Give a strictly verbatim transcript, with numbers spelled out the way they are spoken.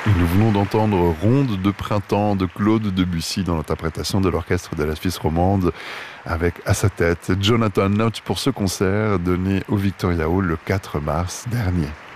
Et nous venons d'entendre Ronde de printemps de Claude Debussy dans l'interprétation de l'orchestre de la Suisse romande avec à sa tête Jonathan Note pour ce concert donné au Victoria Hall le quatre mars dernier.